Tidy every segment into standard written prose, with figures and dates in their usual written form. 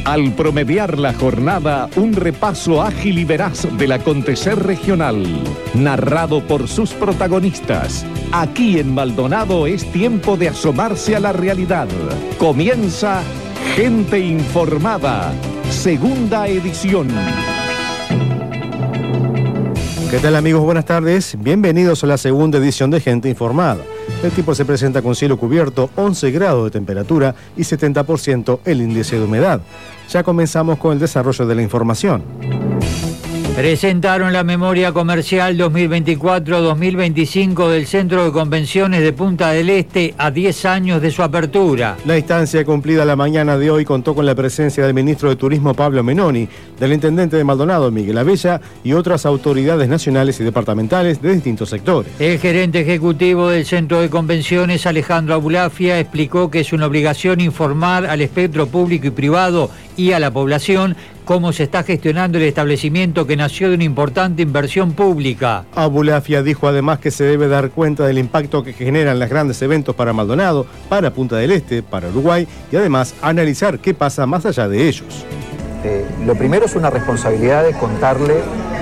Al promediar la jornada, un repaso ágil y veraz del acontecer regional, narrado por sus protagonistas. Aquí en Maldonado es tiempo de asomarse a la realidad. Comienza Gente Informada, segunda edición. ¿Qué tal, amigos? Buenas tardes. Bienvenidos a la segunda edición de Gente Informada. El tiempo se presenta con cielo cubierto, 11 grados de temperatura y 70% el índice de humedad. Ya comenzamos con el desarrollo de la información. Presentaron la memoria comercial 2024-2025 del Centro de Convenciones de Punta del Este a 10 años de su apertura. La instancia cumplida la mañana de hoy contó con la presencia del ministro de Turismo Pablo Menoni, del intendente de Maldonado Miguel Abella y otras autoridades nacionales y departamentales de distintos sectores. El gerente ejecutivo del Centro de Convenciones, Alejandro Abulafia, explicó que es una obligación informar al espectro público y privado y a la población cómo se está gestionando el establecimiento que nació de una importante inversión pública. Abulafia dijo además que se debe dar cuenta del impacto que generan los grandes eventos para Maldonado, para Punta del Este, para Uruguay y además analizar qué pasa más allá de ellos. Lo primero es una responsabilidad de contarle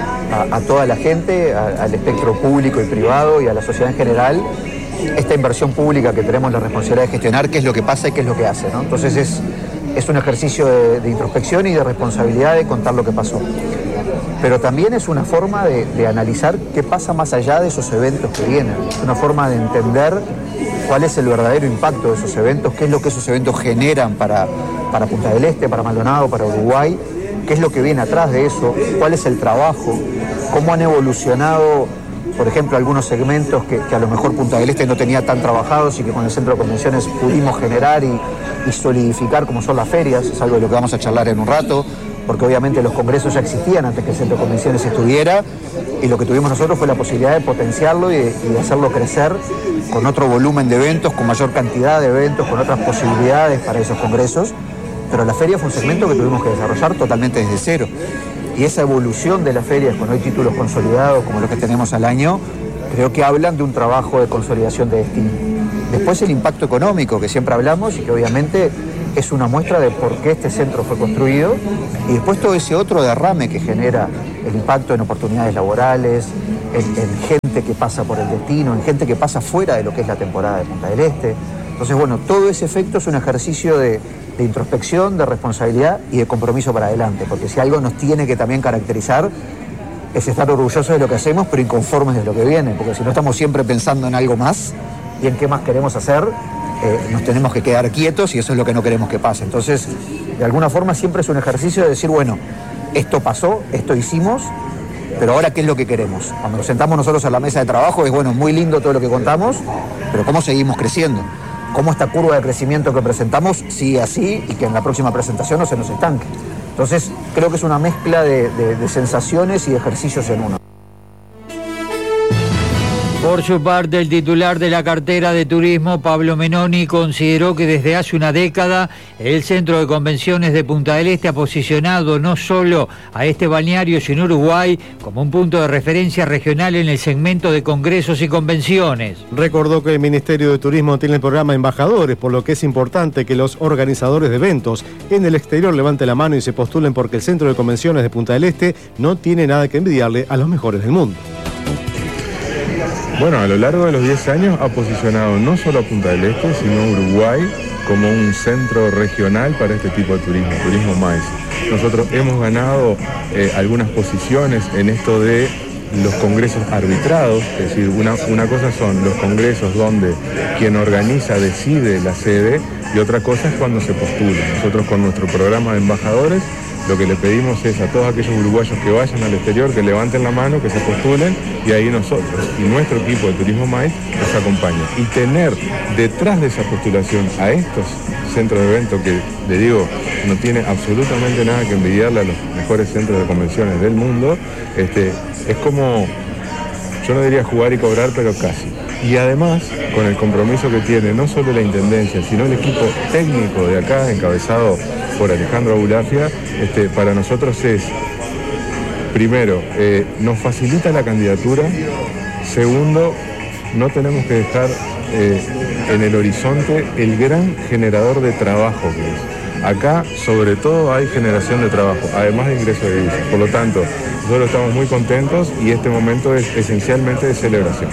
a toda la gente, al espectro público y privado y a la sociedad en general, esta inversión pública que tenemos la responsabilidad de gestionar, qué es lo que pasa y qué es lo que hace, ¿no? Entonces es un ejercicio de introspección y de responsabilidad de contar lo que pasó. Pero también es una forma de analizar qué pasa más allá de esos eventos que vienen. Es una forma de entender cuál es el verdadero impacto de esos eventos, qué es lo que esos eventos generan para Punta del Este, para Maldonado, para Uruguay, qué es lo que viene atrás de eso, cuál es el trabajo, cómo han evolucionado, por ejemplo, algunos segmentos que a lo mejor Punta del Este no tenía tan trabajados y que con el Centro de Convenciones pudimos generar y solidificar, como son las ferias. Es algo de lo que vamos a charlar en un rato, porque obviamente los congresos ya existían antes que el Centro de Convenciones estuviera, y lo que tuvimos nosotros fue la posibilidad de potenciarlo y de hacerlo crecer con otro volumen de eventos, con mayor cantidad de eventos, con otras posibilidades para esos congresos. Pero la feria fue un segmento que tuvimos que desarrollar totalmente desde cero. Y esa evolución de las ferias, con hoy títulos consolidados como los que tenemos al año, creo que hablan de un trabajo de consolidación de destino. Después el impacto económico que siempre hablamos y que obviamente es una muestra de por qué este centro fue construido, y después todo ese otro derrame que genera el impacto en oportunidades laborales, en gente que pasa por el destino, en gente que pasa fuera de lo que es la temporada de Punta del Este. Entonces, bueno, todo ese efecto es un ejercicio de introspección, de responsabilidad y de compromiso para adelante, porque si algo nos tiene que también caracterizar es estar orgullosos de lo que hacemos, pero inconformes de lo que viene, porque si no estamos siempre pensando en algo más y en qué más queremos hacer, nos tenemos que quedar quietos y eso es lo que no queremos que pase. Entonces, de alguna forma siempre es un ejercicio de decir, bueno, esto pasó, esto hicimos, pero ahora ¿qué es lo que queremos? Cuando nos sentamos nosotros a la mesa de trabajo es, bueno, muy lindo todo lo que contamos, pero ¿cómo seguimos creciendo? ¿Cómo esta curva de crecimiento que presentamos sigue así y que en la próxima presentación no se nos estanque? Entonces, creo que es una mezcla de sensaciones y de ejercicios en uno. Por su parte, el titular de la cartera de turismo, Pablo Menoni, consideró que desde hace una década el Centro de Convenciones de Punta del Este ha posicionado no solo a este balneario, sino Uruguay, como un punto de referencia regional en el segmento de congresos y convenciones. Recordó que el Ministerio de Turismo tiene el programa Embajadores, por lo que es importante que los organizadores de eventos en el exterior levanten la mano y se postulen, porque el Centro de Convenciones de Punta del Este no tiene nada que envidiarle a los mejores del mundo. Bueno, a lo largo de los 10 años ha posicionado no solo a Punta del Este, sino a Uruguay como un centro regional para este tipo de turismo MICE. Nosotros hemos ganado algunas posiciones en esto de los congresos arbitrados, es decir, una cosa son los congresos donde quien organiza decide la sede y otra cosa es cuando se postula. Nosotros con nuestro programa de embajadores lo que le pedimos es a todos aquellos uruguayos que vayan al exterior que levanten la mano, que se postulen, y ahí nosotros y nuestro equipo de Turismo MICE nos acompaña. Y tener detrás de esa postulación a estos centros de eventos que, le digo, no tiene absolutamente nada que envidiarle a los mejores centros de convenciones del mundo, es como, yo no diría jugar y cobrar, pero casi. Y además, con el compromiso que tiene no solo la Intendencia, sino el equipo técnico de acá, encabezado por Alejandro Abulafia, para nosotros es, primero, nos facilita la candidatura. Segundo, no tenemos que dejar en el horizonte el gran generador de trabajo que es. Acá, sobre todo, hay generación de trabajo, además de ingreso de divisas. Por lo tanto, nosotros estamos muy contentos y este momento es esencialmente de celebración.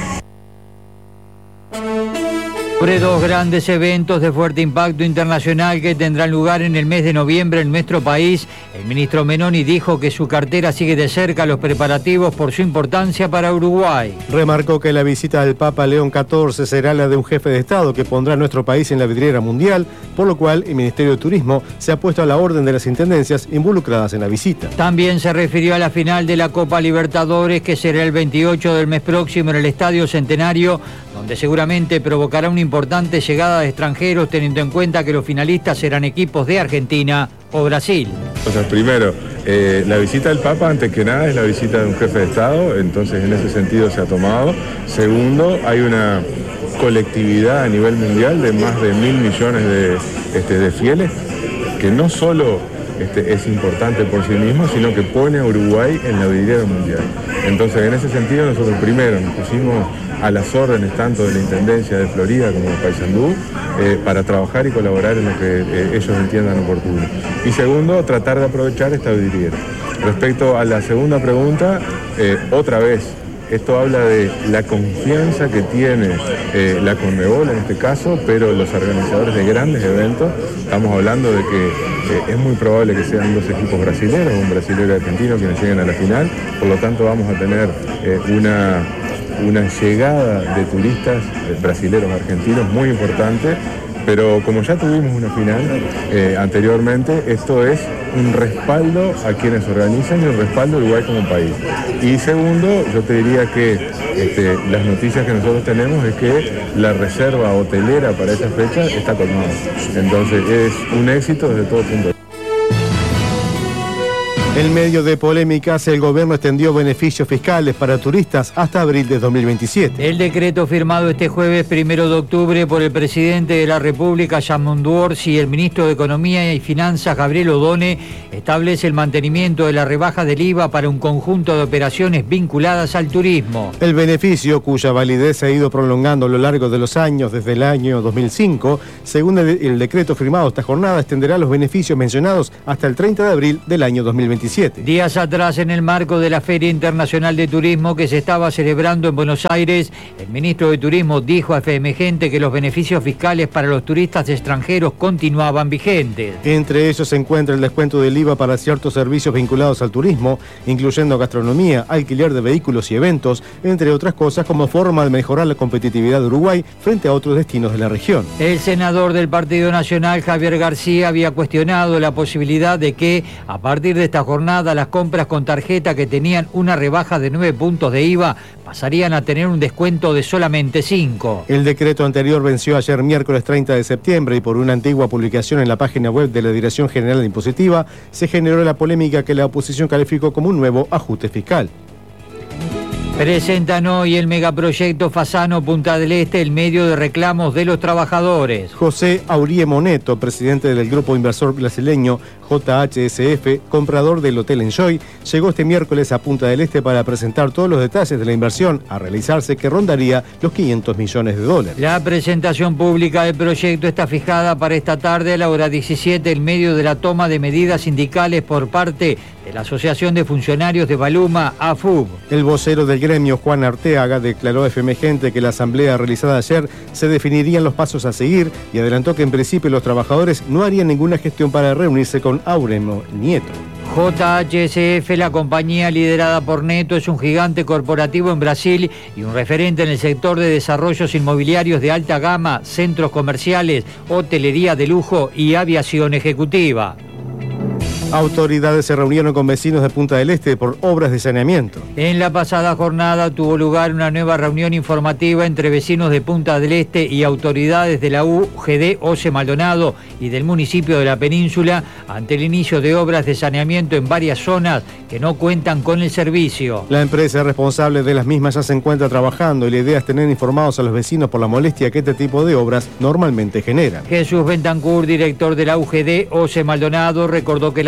Sobre dos grandes eventos de fuerte impacto internacional que tendrán lugar en el mes de noviembre en nuestro país, el ministro Menoni dijo que su cartera sigue de cerca los preparativos por su importancia para Uruguay. Remarcó que la visita del Papa León XIV será la de un jefe de Estado que pondrá a nuestro país en la vidriera mundial, por lo cual el Ministerio de Turismo se ha puesto a la orden de las intendencias involucradas en la visita. También se refirió a la final de la Copa Libertadores, que será el 28 del mes próximo en el Estadio Centenario, donde seguramente provocará una importante llegada de extranjeros, teniendo en cuenta que los finalistas serán equipos de Argentina o Brasil. Entonces, primero, la visita del Papa, antes que nada, es la visita de un jefe de Estado, entonces en ese sentido se ha tomado. Segundo, hay una colectividad a nivel mundial de más de 1.000 millones de fieles, que no solo es importante por sí mismo, sino que pone a Uruguay en la vidriera mundial. Entonces, en ese sentido, nosotros primero nos pusimos a las órdenes tanto de la Intendencia de Florida como de Paysandú para trabajar y colaborar en lo que ellos entiendan oportuno. Y segundo, tratar de aprovechar esta vidriera. Respecto a la segunda pregunta, otra vez, esto habla de la confianza que tiene la Conmebol en este caso, pero los organizadores de grandes eventos, estamos hablando de que es muy probable que sean dos equipos brasileños, un brasilero y argentino quienes lleguen a la final, por lo tanto vamos a tener una llegada de turistas brasileros argentinos muy importante, pero como ya tuvimos una final anteriormente, esto es un respaldo a quienes organizan y un respaldo a Uruguay como país. Y segundo, yo te diría que las noticias que nosotros tenemos es que la reserva hotelera para esa fecha está colmada. Entonces es un éxito desde todo punto de vista. En medio de polémicas, el gobierno extendió beneficios fiscales para turistas hasta abril de 2027. El decreto firmado este jueves 1 de octubre por el presidente de la República, Yamondu Orsi, y el ministro de Economía y Finanzas, Gabriel Odone, establece el mantenimiento de la rebaja del IVA para un conjunto de operaciones vinculadas al turismo. El beneficio, cuya validez se ha ido prolongando a lo largo de los años desde el año 2005, según el decreto firmado esta jornada, extenderá los beneficios mencionados hasta el 30 de abril del año 2027. Días atrás, en el marco de la Feria Internacional de Turismo que se estaba celebrando en Buenos Aires, el ministro de Turismo dijo a FM Gente que los beneficios fiscales para los turistas extranjeros continuaban vigentes. Entre ellos se encuentra el descuento del IVA para ciertos servicios vinculados al turismo, incluyendo gastronomía, alquiler de vehículos y eventos, entre otras cosas, como forma de mejorar la competitividad de Uruguay frente a otros destinos de la región. El senador del Partido Nacional, Javier García, había cuestionado la posibilidad de que, a partir de esta jornada, las compras con tarjeta que tenían una rebaja de 9 puntos de IVA pasarían a tener un descuento de solamente 5. El decreto anterior venció ayer miércoles 30 de septiembre y por una antigua publicación en la página web de la Dirección General de Impositiva se generó la polémica que la oposición calificó como un nuevo ajuste fiscal. Presentan hoy el megaproyecto Fasano Punta del Este, el medio de reclamos de los trabajadores. José Aurie Moneto, presidente del grupo inversor brasileño JHSF, comprador del Hotel Enjoy, llegó este miércoles a Punta del Este para presentar todos los detalles de la inversión a realizarse, que rondaría los $500 millones. La presentación pública del proyecto está fijada para esta tarde a la hora 17 en medio de la toma de medidas sindicales por parte de la Asociación de Funcionarios de Baluma, AFUB. El vocero del gremio, Juan Arteaga, declaró a FM Gente que la asamblea realizada ayer se definirían los pasos a seguir y adelantó que en principio los trabajadores no harían ninguna gestión para reunirse con Auremo Nieto. JHSF, la compañía liderada por Neto, es un gigante corporativo en Brasil y un referente en el sector de desarrollos inmobiliarios de alta gama, centros comerciales, hotelería de lujo y aviación ejecutiva. Autoridades se reunieron con vecinos de Punta del Este por obras de saneamiento. En la pasada jornada tuvo lugar una nueva reunión informativa entre vecinos de Punta del Este y autoridades de la UGD OCE Maldonado y del municipio de la Península ante el inicio de obras de saneamiento en varias zonas que no cuentan con el servicio. La empresa responsable de las mismas ya se encuentra trabajando y la idea es tener informados a los vecinos por la molestia que este tipo de obras normalmente generan. Jesús Bentancur, director de la UGD OCE Maldonado, recordó que las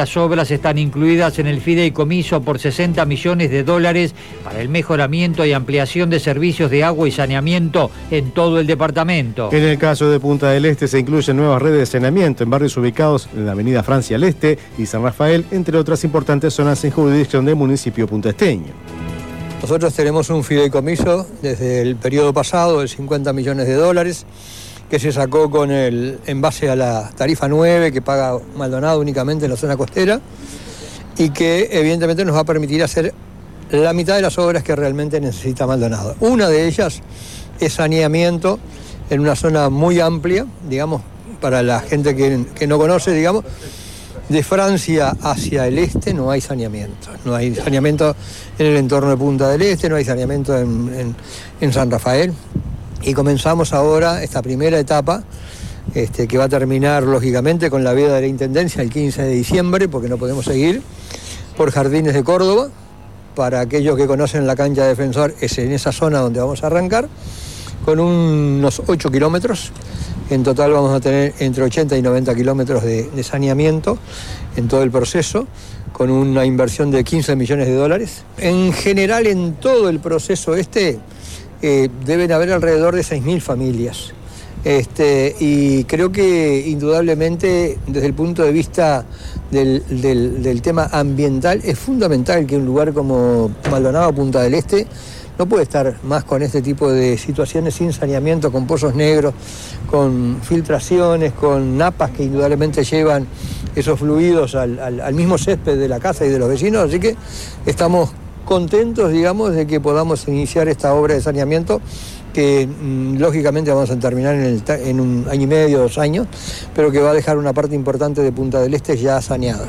Estas obras están incluidas en el fideicomiso por $60 millones para el mejoramiento y ampliación de servicios de agua y saneamiento en todo el departamento. En el caso de Punta del Este se incluyen nuevas redes de saneamiento en barrios ubicados en la avenida Francia al Este y San Rafael, entre otras importantes zonas en jurisdicción del municipio puntaesteño. Nosotros tenemos un fideicomiso desde el periodo pasado de $50 millones que se sacó en base a la tarifa 9 que paga Maldonado únicamente en la zona costera y que evidentemente nos va a permitir hacer la mitad de las obras que realmente necesita Maldonado. Una de ellas es saneamiento en una zona muy amplia, digamos, para la gente que no conoce, digamos, de Francia hacia el este no hay saneamiento. No hay saneamiento en el entorno de Punta del Este, no hay saneamiento en San Rafael. Y comenzamos ahora esta primera etapa, que va a terminar lógicamente con la veda de la Intendencia el 15 de diciembre, porque no podemos seguir, por Jardines de Córdoba. Para aquellos que conocen la cancha de Defensor, es en esa zona donde vamos a arrancar, con unos 8 kilómetros. En total vamos a tener entre 80 y 90 kilómetros de saneamiento en todo el proceso, con una inversión de $15 millones. En general, en todo el proceso deben haber alrededor de 6.000 familias. Y creo que indudablemente desde el punto de vista del tema ambiental es fundamental que un lugar como Maldonado, Punta del Este, no puede estar más con este tipo de situaciones sin saneamiento, con pozos negros, con filtraciones, con napas que indudablemente llevan esos fluidos al mismo césped de la casa y de los vecinos. Así que estamos contentos, digamos, de que podamos iniciar esta obra de saneamiento que lógicamente vamos a terminar en 1 año y medio, 2 años, pero que va a dejar una parte importante de Punta del Este ya saneada.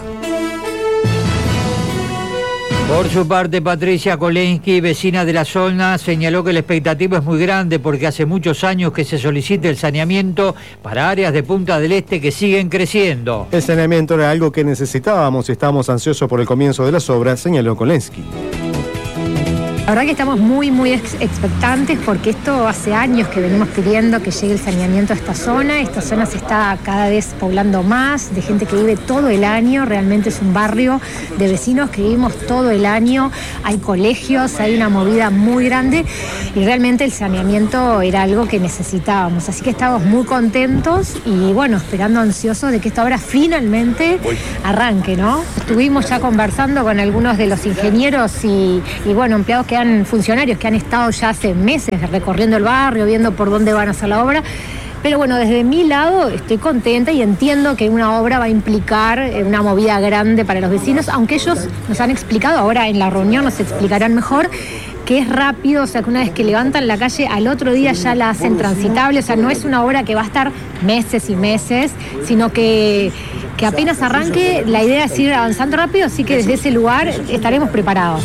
Por su parte, Patricia Kolensky, vecina de la zona, señaló que la expectativa es muy grande porque hace muchos años que se solicita el saneamiento para áreas de Punta del Este que siguen creciendo. El saneamiento era algo que necesitábamos y estábamos ansiosos por el comienzo de las obras, señaló Kolensky. La verdad que estamos muy expectantes porque esto hace años que venimos pidiendo que llegue el saneamiento a esta zona. Esta zona se está cada vez poblando más, de gente que vive todo el año. Realmente es un barrio de vecinos que vivimos todo el año. Hay colegios, hay una movida muy grande y realmente el saneamiento era algo que necesitábamos. Así que estamos muy contentos y bueno, esperando ansiosos de que esta obra finalmente arranque, ¿no? Estuvimos ya conversando con algunos de los ingenieros y bueno, empleados funcionarios que han estado ya hace meses recorriendo el barrio, viendo por dónde van a hacer la obra. Pero bueno, desde mi lado estoy contenta y entiendo que una obra va a implicar una movida grande para los vecinos, aunque ellos nos han explicado, ahora en la reunión nos explicarán mejor, que es rápido, o sea que una vez que levantan la calle al otro día ya la hacen transitable, o sea no es una obra que va a estar meses y meses, sino que apenas arranque, la idea es ir avanzando rápido, así que desde ese lugar estaremos preparados.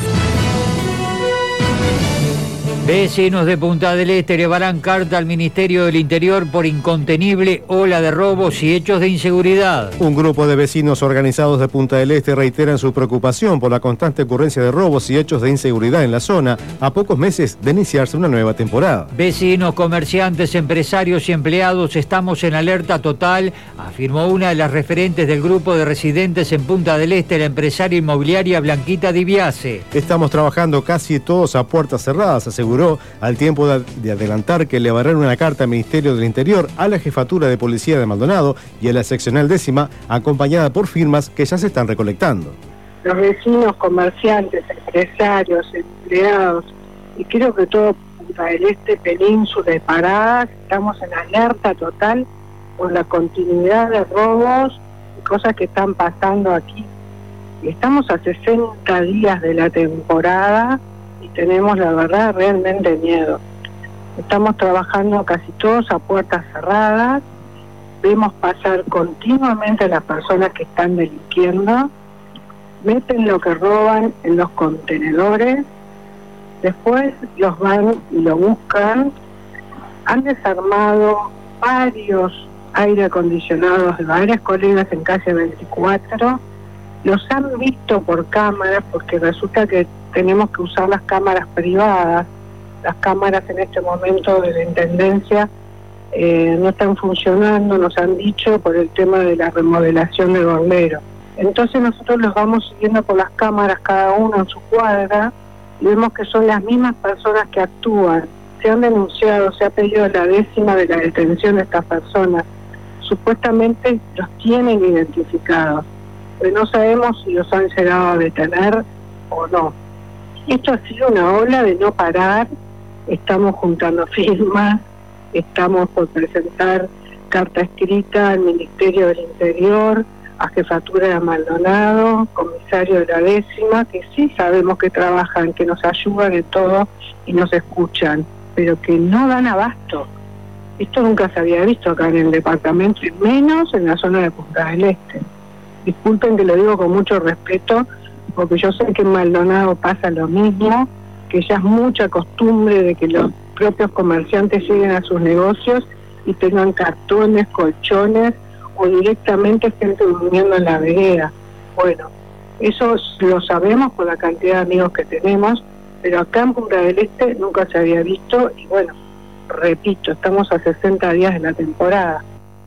Vecinos de Punta del Este llevarán carta al Ministerio del Interior por incontenible ola de robos y hechos de inseguridad. Un grupo de vecinos organizados de Punta del Este reiteran su preocupación por la constante ocurrencia de robos y hechos de inseguridad en la zona, a pocos meses de iniciarse una nueva temporada. Vecinos, comerciantes, empresarios y empleados estamos en alerta total, afirmó una de las referentes del grupo de residentes en Punta del Este, la empresaria inmobiliaria Blanquita Di Biase. Estamos trabajando casi todos a puertas cerradas, aseguró, al tiempo de adelantar que elevarán una carta al Ministerio del Interior, a la Jefatura de Policía de Maldonado y a la Seccional 10ª, acompañada por firmas que ya se están recolectando. Los vecinos, comerciantes, empresarios, empleados, y creo que todo Punta del Este, Península y Paradas, estamos en alerta total por la continuidad de robos y cosas que están pasando aquí. Y estamos a 60 días de la temporada y tenemos, la verdad, realmente miedo. Estamos trabajando casi todos a puertas cerradas, vemos pasar continuamente a las personas que están delinquiendo, meten lo que roban en los contenedores, después los van y lo buscan. Han desarmado varios aire acondicionados de varias colegas en calle 24, los han visto por cámaras, porque resulta que tenemos que usar las cámaras privadas. Las cámaras en este momento de la Intendencia no están funcionando, nos han dicho, por el tema de la remodelación del bombero. Entonces nosotros los vamos siguiendo por las cámaras, cada uno en su cuadra, y vemos que son las mismas personas que actúan. Se han denunciado, se ha pedido la 10ª de la detención de estas personas. Supuestamente los tienen identificados, pero no sabemos si los han llegado a detener o no. Esto ha sido una ola de no parar. Estamos juntando firmas, estamos por presentar carta escrita al Ministerio del Interior, a Jefatura de Maldonado, comisario de la 10ª, que sí sabemos que trabajan, que nos ayudan en todo y nos escuchan, pero que no dan abasto. Esto nunca se había visto acá en el departamento, y menos en la zona de Punta del Este. Disculpen que lo digo con mucho respeto, porque yo sé que en Maldonado pasa lo mismo, que ya es mucha costumbre de que los propios comerciantes lleguen a sus negocios y tengan cartones, colchones o directamente gente durmiendo en la vereda. Bueno, eso lo sabemos por la cantidad de amigos que tenemos, pero acá en Punta del Este nunca se había visto y bueno, repito, estamos a 60 días de la temporada.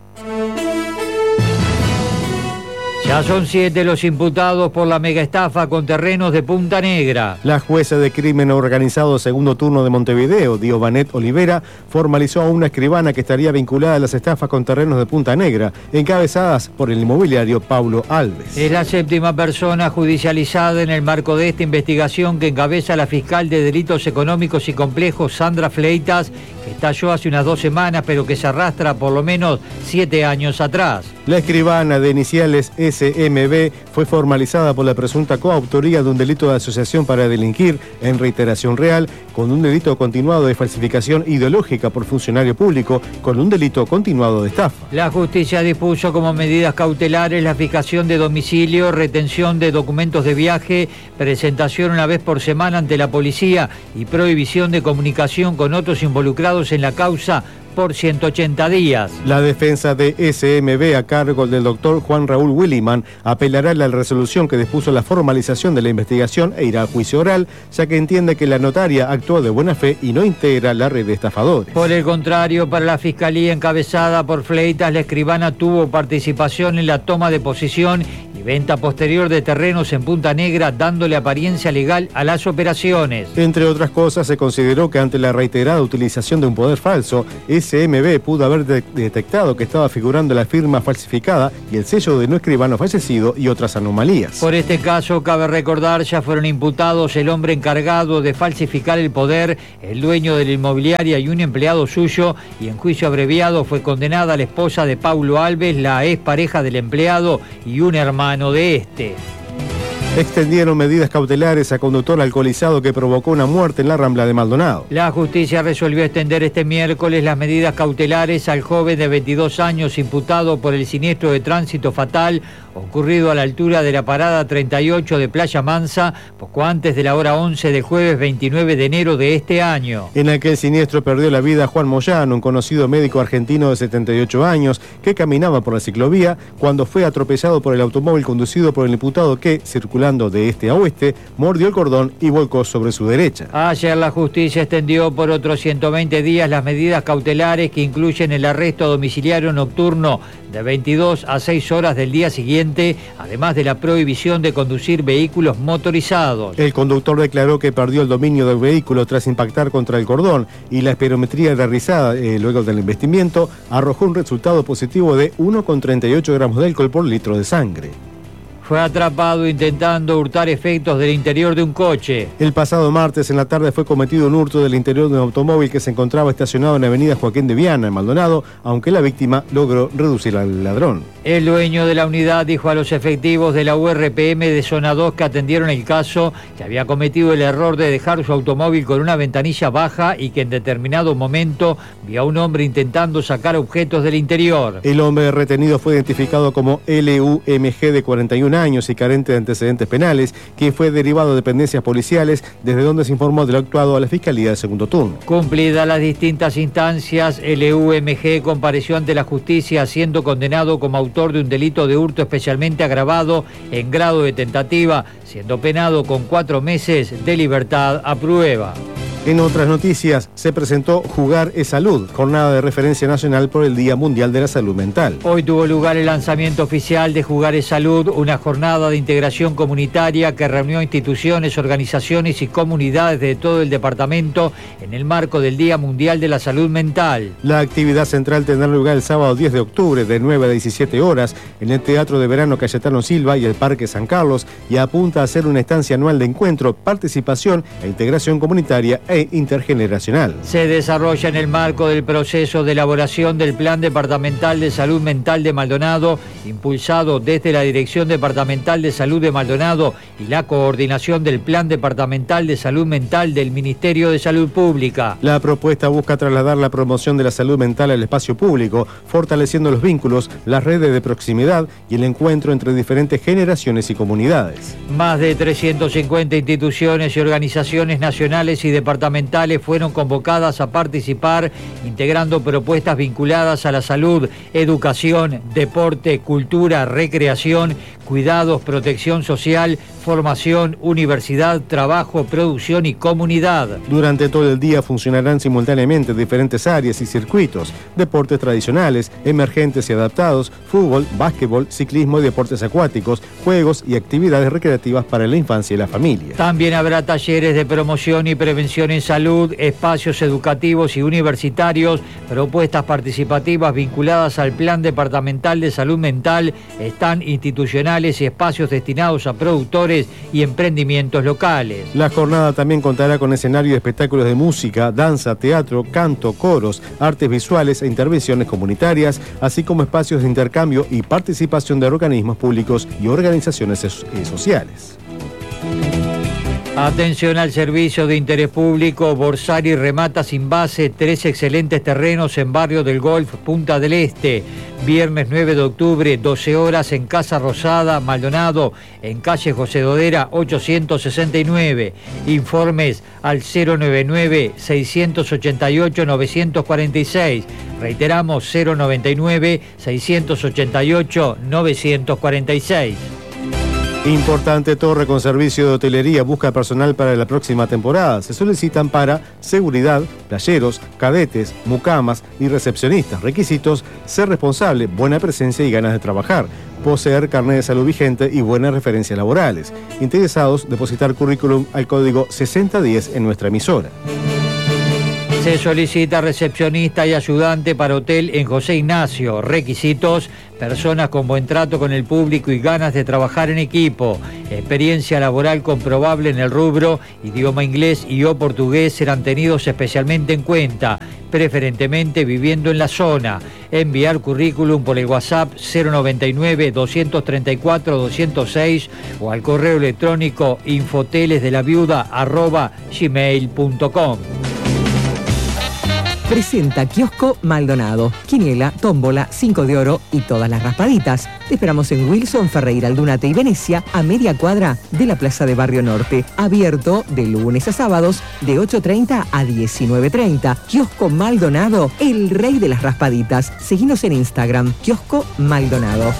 Ya son 7 los imputados por la megaestafa con terrenos de Punta Negra. La jueza de crimen organizado segundo turno de Montevideo, Diovanet Olivera, formalizó a una escribana que estaría vinculada a las estafas con terrenos de Punta Negra, encabezadas por el inmobiliario Paulo Alves. Es la 7ª persona judicializada en el marco de esta investigación que encabeza la fiscal de Delitos Económicos y Complejos, Sandra Fleitas, que estalló hace unas 2 semanas, pero que se arrastra por lo menos 7 años atrás. La escribana de iniciales SMB fue formalizada por la presunta coautoría de un delito de asociación para delinquir en reiteración real, con un delito continuado de falsificación ideológica por funcionario público, con un delito continuado de estafa. La justicia dispuso como medidas cautelares la fijación de domicilio, retención de documentos de viaje, presentación una vez por semana ante la policía y prohibición de comunicación con otros involucrados en la causa por 180 días. La defensa de SMB a cargo del doctor Juan Raúl Williman apelará a la resolución que dispuso la formalización de la investigación e irá al juicio oral, ya que entiende que la notaria actuó de buena fe y no integra la red de estafadores. Por el contrario, para la fiscalía encabezada por Fleitas, la escribana tuvo participación en la toma de posesión y venta posterior de terrenos en Punta Negra, dándole apariencia legal a las operaciones. Entre otras cosas, se consideró que ante la reiterada utilización de un poder falso, SMB pudo haber detectado que estaba figurando la firma falsificada y el sello de no escribano fallecido y otras anomalías. Por este caso, cabe recordar, ya fueron imputados el hombre encargado de falsificar el poder, el dueño de la inmobiliaria y un empleado suyo, y en juicio abreviado fue condenada la esposa de Paulo Alves, la expareja del empleado y un hermano de este. Extendieron medidas cautelares a conductor alcoholizado que provocó una muerte en la Rambla de Maldonado. La justicia resolvió extender este miércoles las medidas cautelares al joven de 22 años imputado por el siniestro de tránsito fatal ocurrido a la altura de la parada 38 de Playa Mansa, poco antes de la hora 11 del jueves 29 de enero de este año. En aquel siniestro perdió la vida Juan Moyano, un conocido médico argentino de 78 años que caminaba por la ciclovía cuando fue atropellado por el automóvil conducido por el imputado que, circulando de este a oeste, mordió el cordón y volcó sobre su derecha. Ayer la justicia extendió por otros 120 días las medidas cautelares que incluyen el arresto domiciliario nocturno de 22 a 6 horas del día siguiente, además de la prohibición de conducir vehículos motorizados. El conductor declaró que perdió el dominio del vehículo tras impactar contra el cordón y la espirometría realizada luego del investimiento arrojó un resultado positivo de 1,38 gramos de alcohol por litro de sangre. Fue atrapado intentando hurtar efectos del interior de un coche. El pasado martes en la tarde fue cometido un hurto del interior de un automóvil que se encontraba estacionado en la avenida Joaquín de Viana, en Maldonado, aunque la víctima logró reducir al ladrón. El dueño de la unidad dijo a los efectivos de la URPM de Zona 2 que atendieron el caso que había cometido el error de dejar su automóvil con una ventanilla baja y que en determinado momento vio a un hombre intentando sacar objetos del interior. El hombre retenido fue identificado como LUMG de 41 años y carente de antecedentes penales, quien fue derivado de dependencias policiales, desde donde se informó de lo actuado a la Fiscalía de Segundo Turno. Cumplidas las distintas instancias, el LUMG compareció ante la justicia siendo condenado como autor de un delito de hurto especialmente agravado en grado de tentativa, siendo penado con 4 meses de libertad a prueba. En otras noticias, se presentó Jugar es Salud, jornada de referencia nacional por el Día Mundial de la Salud Mental. Hoy tuvo lugar el lanzamiento oficial de Jugar es Salud, una jornada de integración comunitaria que reunió instituciones, organizaciones y comunidades de todo el departamento en el marco del Día Mundial de la Salud Mental. La actividad central tendrá lugar el sábado 10 de octubre de 9 a 17 horas en el Teatro de Verano Cayetano Silva y el Parque San Carlos y apunta a ser una estancia anual de encuentro, participación e integración comunitaria e intergeneracional. Se desarrolla en el marco del proceso de elaboración del Plan Departamental de Salud Mental de Maldonado, impulsado desde la Dirección Departamental de Salud de Maldonado y la coordinación del Plan Departamental de Salud Mental del Ministerio de Salud Pública. La propuesta busca trasladar la promoción de la salud mental al espacio público, fortaleciendo los vínculos, las redes de proximidad y el encuentro entre diferentes generaciones y comunidades. Más de 350 instituciones y organizaciones nacionales y departamentales fueron convocadas a participar, integrando propuestas vinculadas a la salud, educación, deporte, cultura, recreación, cuidados, protección social, formación, universidad, trabajo, producción y comunidad. Durante todo el día funcionarán simultáneamente diferentes áreas y circuitos, deportes tradicionales, emergentes y adaptados, fútbol, básquetbol, ciclismo y deportes acuáticos, juegos y actividades recreativas para la infancia y la familia. También habrá talleres de promoción y prevención en salud, espacios educativos y universitarios, propuestas participativas vinculadas al Plan Departamental de Salud Mental, stand institucionales y espacios destinados a productores y emprendimientos locales. La jornada también contará con escenarios de espectáculos de música, danza, teatro, canto, coros, artes visuales e intervenciones comunitarias, así como espacios de intercambio y participación de organismos públicos y organizaciones sociales. Atención al servicio de interés público. Borsari remata sin base 3 excelentes terrenos en Barrio del Golf, Punta del Este. Viernes 9 de octubre, 12 horas en Casa Rosada, Maldonado, en calle José Dodera, 869. Informes al 099-688-946. Reiteramos, 099-688-946. Importante torre con servicio de hotelería busca personal para la próxima temporada. Se solicitan para seguridad, playeros, cadetes, mucamas y recepcionistas. Requisitos: ser responsable, buena presencia y ganas de trabajar, poseer carnet de salud vigente y buenas referencias laborales. Interesados, depositar currículum al código 6010 en nuestra emisora. Se solicita recepcionista y ayudante para hotel en José Ignacio. Requisitos: personas con buen trato con el público y ganas de trabajar en equipo. Experiencia laboral comprobable en el rubro, idioma inglés y o portugués serán tenidos especialmente en cuenta, preferentemente viviendo en la zona. Enviar currículum por el WhatsApp 099-234-206 o al correo electrónico infotelesdelaviuda@gmail.com. Presenta Kiosco Maldonado, quiniela, tómbola, 5 de oro y todas las raspaditas. Te esperamos en Wilson, Ferreira, Aldunate y Venecia, a media cuadra de la Plaza de Barrio Norte. Abierto de lunes a sábados de 8:30 a 19:30. Kiosco Maldonado, el rey de las raspaditas. Seguinos en Instagram, Kiosco Maldonado.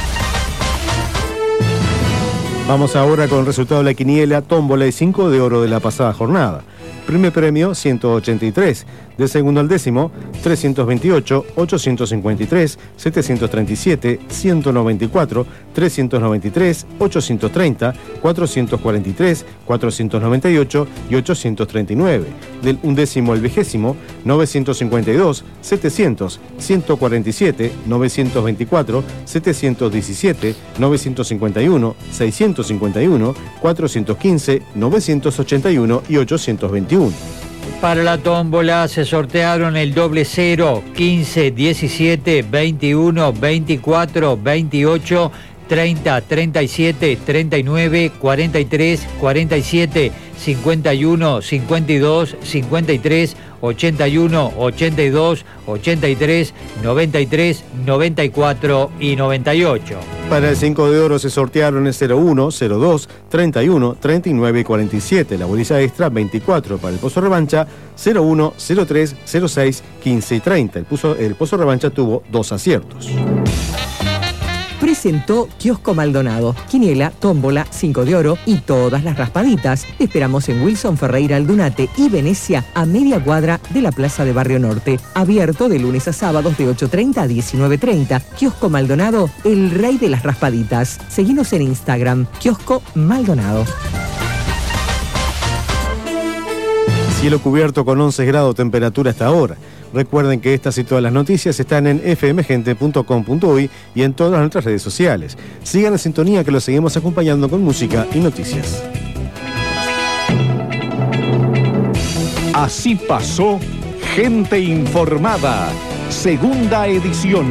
Vamos ahora con el resultado de la quiniela, tómbola y 5 de oro de la pasada jornada. Primer premio 183, del segundo al décimo 328, 853, 737, 194, 393, 830, 443, 498 y 839. Del undécimo al vigésimo 952, 700, 147, 924, 717, 951, 651, 415, 981 y 821. Para la tómbola se sortearon el doble 0, 15, 17, 21, 24, 28, 30, 37, 39, 43, 47, 51, 52, 53, 81, 82, 83, 93, 94 y 98. Para el 5 de oro se sortearon el 01, 02, 31, 39 y 47. La bolilla extra 24. Para el pozo revancha 01, 03, 06, 15 y 30. El pozo revancha tuvo 2 aciertos. presentó Kiosco Maldonado. Quiniela, tómbola, 5 de oro y todas las raspaditas. Te esperamos en Wilson Ferreira Aldunate y Venecia, a media cuadra de la Plaza de Barrio Norte. Abierto de lunes a sábados de 8:30 a 19:30. Kiosco Maldonado, el rey de las raspaditas. Seguinos en Instagram, Kiosco Maldonado. Cielo cubierto con 11 grados de temperatura hasta ahora. Recuerden que estas y todas las noticias están en fmgente.com.uy y en todas nuestras redes sociales. Sigan en sintonía que los seguimos acompañando con música y noticias. Así pasó Gente Informada, segunda edición.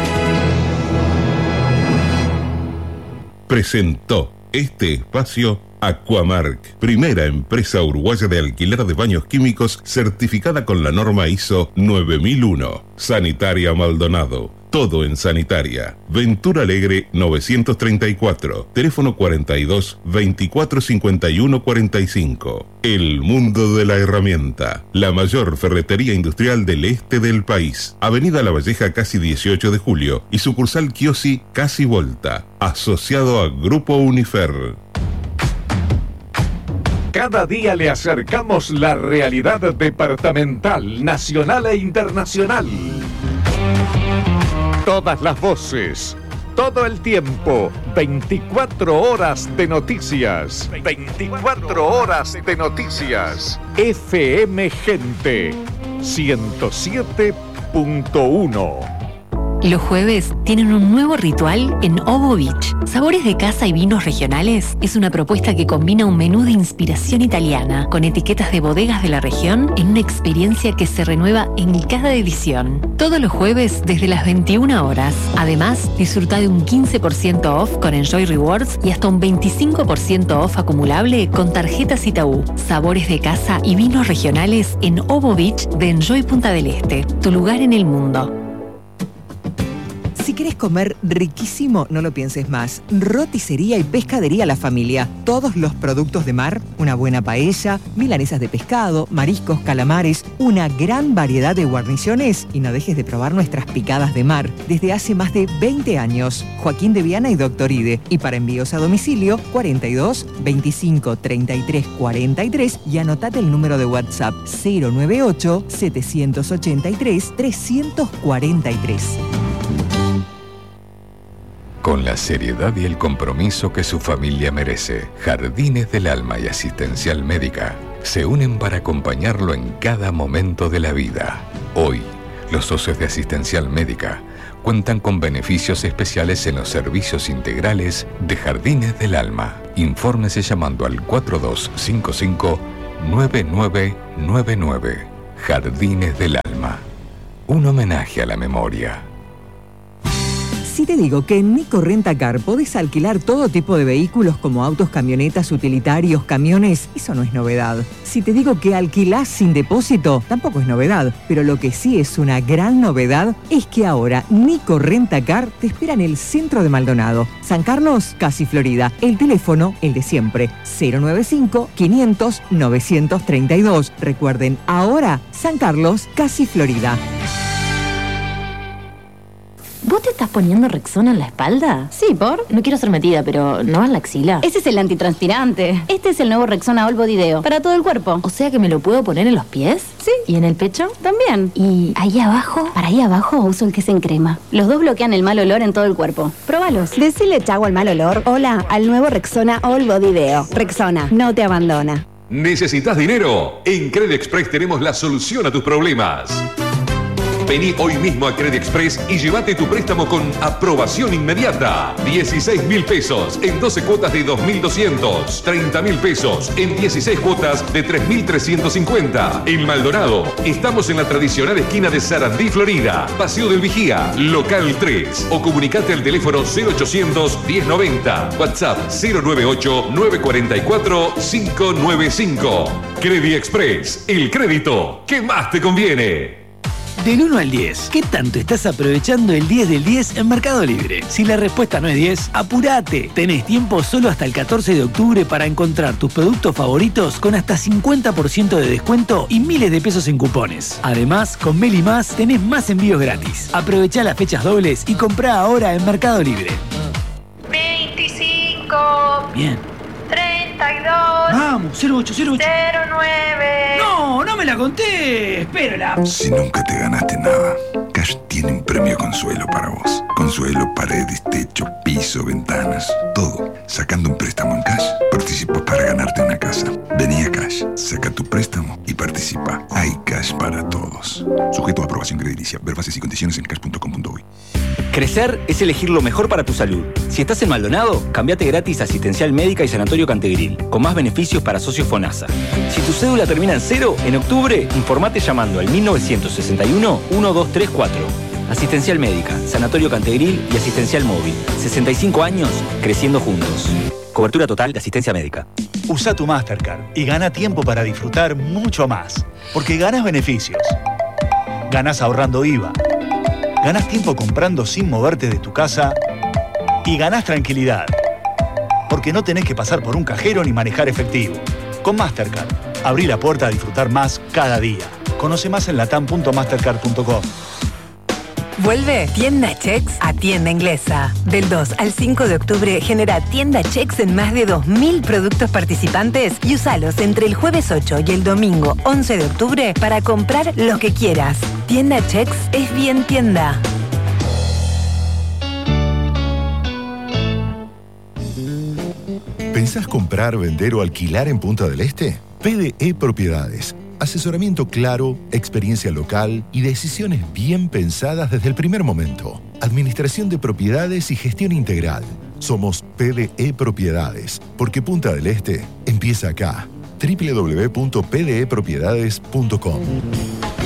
Presentó este espacio Aquamark, primera empresa uruguaya de alquiler de baños químicos certificada con la norma ISO 9001. Sanitaria Maldonado, todo en sanitaria. Ventura Alegre 934, teléfono 42 24 51 45. El mundo de la herramienta, la mayor ferretería industrial del este del país. Avenida La Valleja casi 18 de julio y sucursal Chiosi casi Volta, asociado a Grupo Unifer. Cada día le acercamos la realidad departamental, nacional e internacional. Todas las voces, todo el tiempo, 24 horas de noticias. 24 horas de noticias. FM Gente 107.1. Los jueves tienen un nuevo ritual en Ovo Beach. Sabores de casa y vinos regionales es una propuesta que combina un menú de inspiración italiana con etiquetas de bodegas de la región en una experiencia que se renueva en cada edición. Todos los jueves desde las 21 horas. Además, disfruta de un 15% off con Enjoy Rewards y hasta un 25% off acumulable con tarjetas Itaú. Sabores de casa y vinos regionales en Ovo Beach de Enjoy Punta del Este. Tu lugar en el mundo. Si querés comer riquísimo, no lo pienses más. Roticería y pescadería La Familia. Todos los productos de mar, una buena paella, milanesas de pescado, mariscos, calamares, una gran variedad de guarniciones y no dejes de probar nuestras picadas de mar. Desde hace más de 20 años. Joaquín de Viana y Doctor Ide. Y para envíos a domicilio, 42 25 33 43 y anotate el número de WhatsApp 098 783 343. Con la seriedad y el compromiso que su familia merece, Jardines del Alma y Asistencial Médica se unen para acompañarlo en cada momento de la vida. Hoy, los socios de Asistencial Médica cuentan con beneficios especiales en los servicios integrales de Jardines del Alma. Infórmese llamando al 4255-9999. Jardines del Alma. Un homenaje a la memoria. Si te digo que en Nico Rentacar podés alquilar todo tipo de vehículos como autos, camionetas, utilitarios, camiones, eso no es novedad. Si te digo que alquilás sin depósito, tampoco es novedad. Pero lo que sí es una gran novedad es que ahora Nico Rentacar te espera en el centro de Maldonado. San Carlos, casi Florida. El teléfono, el de siempre, 095-500-932. Recuerden, ahora San Carlos, casi Florida. ¿Vos te estás poniendo Rexona en la espalda? Sí, ¿por? No quiero ser metida, pero ¿no en la axila? Ese es el antitranspirante. Este es el nuevo Rexona All Body Deo. Para todo el cuerpo. O sea que me lo puedo poner en los pies. Sí. ¿Y en el pecho? También. ¿Y ahí abajo? Para ahí abajo uso el que es en crema. Los dos bloquean el mal olor en todo el cuerpo. Próbalos. Decile chau al mal olor. Hola al nuevo Rexona All Body Deo. Rexona, no te abandona. ¿Necesitas dinero? En Credit Express tenemos la solución a tus problemas. Vení hoy mismo a Credit Express y llévate tu préstamo con aprobación inmediata. 16.000 pesos en 12 cuotas de 2.200. 30.000 pesos en 16 cuotas de 3.350. En Maldonado, estamos en la tradicional esquina de Sarandí, Florida. Paseo del Vigía, local 3. O comunicate al teléfono 0800 1090. WhatsApp 098 944 595. Credit Express, el crédito que más te conviene. Del 1 al 10, ¿qué tanto estás aprovechando el 10 del 10 en Mercado Libre? Si la respuesta no es 10, apurate. Tenés tiempo solo hasta el 14 de octubre para encontrar tus productos favoritos con hasta 50% de descuento y miles de pesos en cupones. Además, con Meli Más tenés más envíos gratis. Aprovechá las fechas dobles y comprá ahora en Mercado Libre. 25. Bien. 32. Vamos, 0808. 09. No me la conté. Espérala. Si nunca te ganaste nada, Cash tiene un premio consuelo para vos. Consuelo, paredes, techo, piso, ventanas, todo. Sacando un préstamo en Cash, participas para ganarte una casa. Vení a Cash, saca tu préstamo y participa. Hay Cash para todos. Sujeto a aprobación crediticia. Ver bases y condiciones en cash.com.uy. Crecer es elegir lo mejor para tu salud. Si estás en Maldonado, cambiate gratis a Asistencial Médica y Sanatorio Cantegril, con más beneficios para socios FONASA. Si tu cédula termina en 0, en octubre, informate llamando al 1961-1234. Asistencial Médica, Sanatorio Cantegril y Asistencial Móvil. 65 años, creciendo juntos. Cobertura total de asistencia médica. Usa tu Mastercard y gana tiempo para disfrutar mucho más. Porque ganas beneficios. Ganas ahorrando IVA. Ganas tiempo comprando sin moverte de tu casa. Y ganás tranquilidad. Porque no tenés que pasar por un cajero ni manejar efectivo. Con Mastercard, abrí la puerta a disfrutar más cada día. Conoce más en latam.mastercard.com. Vuelve Tienda Chex a Tienda Inglesa. Del 2 al 5 de octubre genera Tienda Chex en más de 2.000 productos participantes y usalos entre el jueves 8 y el domingo 11 de octubre para comprar lo que quieras. Tienda Chex es bien tienda. ¿Pensás comprar, vender o alquilar en Punta del Este? PDE Propiedades. Asesoramiento claro, experiencia local y decisiones bien pensadas desde el primer momento. Administración de propiedades y gestión integral. Somos PDE Propiedades, porque Punta del Este empieza acá. www.pdepropiedades.com.